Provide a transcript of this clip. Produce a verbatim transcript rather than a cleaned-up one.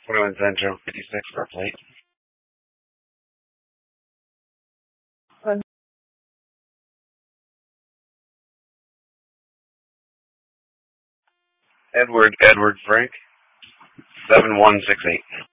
twenty-one Central, fifty-six for a plate. Edward, Edward Frank, seven one six eight.